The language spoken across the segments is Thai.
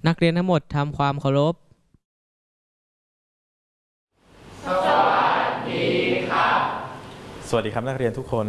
นักเรียนทั้งหมดทำความเคารพสวัสดีครับนักเรียนทุกคน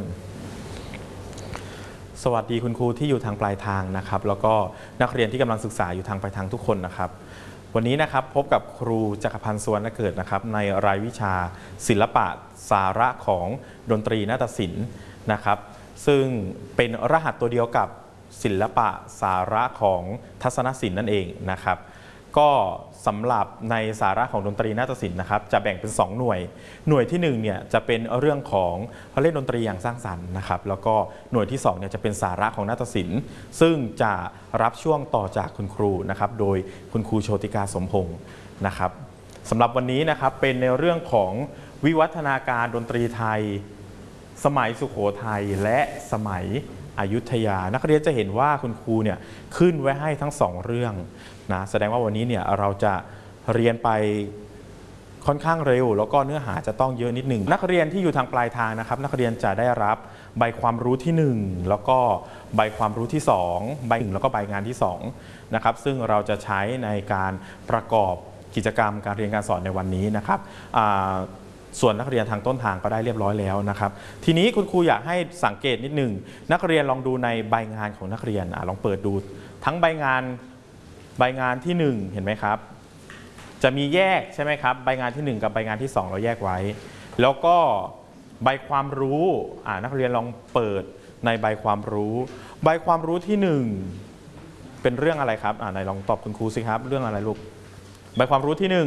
สวัสดีคุณครูที่อยู่ทางปลายทางนะครับแล้วก็นักเรียนที่กำลังศึกษาอยู่ทางปลายทางทุกคนนะครับวันนี้นะครับพบกับครูจักรพันธ์ สุวรรณเกิดนะครับในรายวิชาศิลปะสาระของดนตรีนาฏศิลป์นะครับซึ่งเป็นรหัสตัวเดียวกับศิลปะสาระของทัศนศิลป์นั่นเองนะครับก็สำหรับในสาระของดนตรีนาฏศิลป์นะครับจะแบ่งเป็น2หน่วยที่1เนี่ยจะเป็นเรื่องของเล่นดนตรีอย่างสร้างสรรค์นะครับแล้วก็หน่วยที่2เนี่ยจะเป็นสาระของนาฏศิลป์ซึ่งจะรับช่วงต่อจากคุณครูนะครับโดยคุณครูโชติกาสมพงศ์นะครับสำหรับวันนี้นะครับเป็นในเรื่องของวิวัฒนาการดนตรีไทยสมัยสุโขทัยและสมัยอยุธยานักเรียนจะเห็นว่าคุณครูเนี่ยขึ้นไว้ให้ทั้ง2เรื่องนะแสดงว่าวันนี้เนี่ยเราจะเรียนไปค่อนข้างเร็วแล้วก็เนื้อหาจะต้องเยอะนิดหนึ่งนักเรียนที่อยู่ทางปลายทางนะครับนักเรียนจะได้รับใบความรู้ที่1แล้วก็ใบความรู้ที่2ใบ1แล้วก็ใบงานที่2นะครับซึ่งเราจะใช้ในการประกอบกิจกรรมการเรียนการสอนในวันนี้นะครับส่วนนักเรียนทางต้นทางก็ได้เรียบร้อยแล้วนะครับทีนี้คุณครูอยากให้สังเกตนิดหนึ่งนักเรียนลองดูในใบงานของนักเรียนลองเปิดดูทั้งใบงานที่1เห็นไหมครับจะมีแยกใช่ไหมครับใบงานที่1กับใบงานที่2เราแยกไว้แล้วก็ใบความรู้นักเรียนลองเปิดในใบความรู้ที่1เป็นเรื่องอะไรครับไหนลองตอบคุณครูสิครับเรื่องอะไรลูกใบความรู้ที่1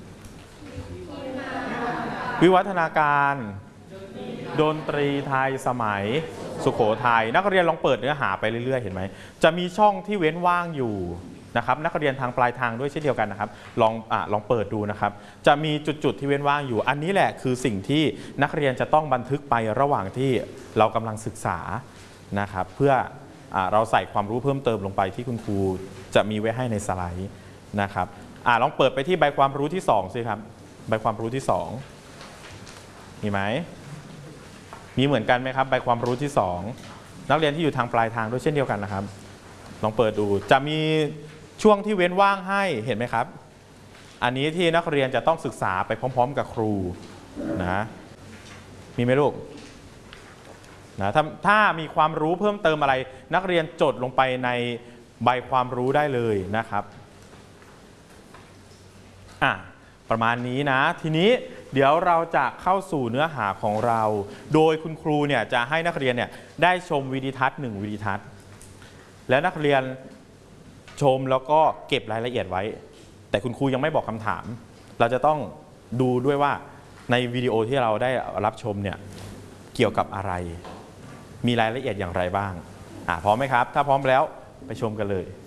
วิวัฒนาการดนตรีไทยสมัยสุโขทัยนักเรียนลองเปิดเนื้อหาไปเรื่อยๆเห็นไหมจะมีช่องที่เว้นว่างอยู่นะครับนักเรียนทางปลายทางด้วยเช่นเดียวกันนะครับลองเปิดดูนะครับจะมีจุดที่เว้นว่างอยู่อันนี้แหละคือสิ่งที่นักเรียนจะต้องบันทึกไประหว่างที่เรากำลังศึกษานะครับเพื่อเราใส่ความรู้เพิ่มเติมลงไปที่คุณครูจะมีไว้ให้ในสไลด์นะครับลองเปิดไปที่ใบความรู้ที่2สิครับใบความรู้ที่2มีไหมมีเหมือนกันไหมครับใบความรู้ที่2นักเรียนที่อยู่ทางปลายทางด้วยเช่นเดียวกันนะครับลองเปิดดูจะมีช่วงที่เว้นว่างให้เห็นไหมครับอันนี้ที่นักเรียนจะต้องศึกษาไปพร้อมๆกับครูนะมีไหมลูกนะถ้ามีความรู้เพิ่มเติมอะไรนักเรียนจดลงไปในใบความรู้ได้เลยนะครับประมาณนี้นะทีนี้เดี๋ยวเราจะเข้าสู่เนื้อหาของเราโดยคุณครูเนี่ยจะให้นักเรียนเนี่ยได้ชมวิดีทัศน์1วิดีทัศน์และนักเรียนชมแล้วก็เก็บรายละเอียดไว้แต่คุณครูยังไม่บอกคำถามเราจะต้องดูด้วยว่าในวิดีโอที่เราได้รับชมเนี่ยเกี่ยวกับอะไรมีรายละเอียดอย่างไรบ้างพร้อมไหมครับถ้าพร้อมแล้วไปชมกันเลย